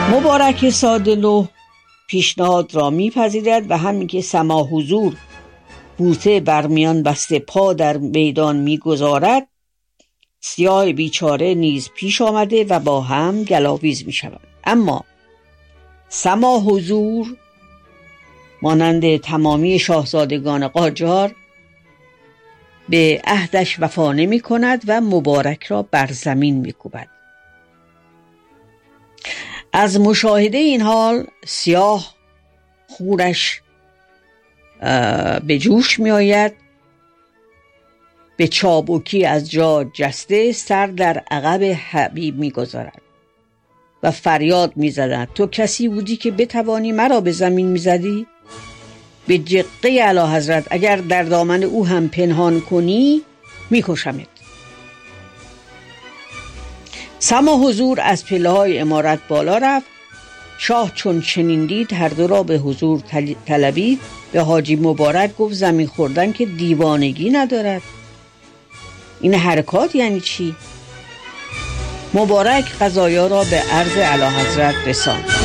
مبارک سادلو پیشنهاد را میپذیرد و همین که سما حضور بوته برمیان بسته پا در میدان میگذارد، سیاه بیچاره نیز پیش آمده و با هم گلاویز میشوند. اما سما حضور مانند تمامی شاهزادگان قاجار به عهدش وفا نمی کند و مبارک را بر زمین می کوبد. از مشاهده این حال سیاه خونش به جوش می آید، به چابکی از جا جسته سر در عقب حبیب می گذارد و فریاد می زند: تو کسی بودی که بتوانی مرا به زمین می زدی؟ به جقه اعلیحضرت اگر در دامن او هم پنهان کنی می کشمت. سما حضور از پله‌های عمارت بالا رفت. شاه چون چنین دید هر دو را به حضور طلبید. به حاجی مبارک گفت زمین خوردن که دیوانگی ندارد. این حرکات یعنی چی؟ مبارک قضایا را به عرض اعلیحضرت رساند.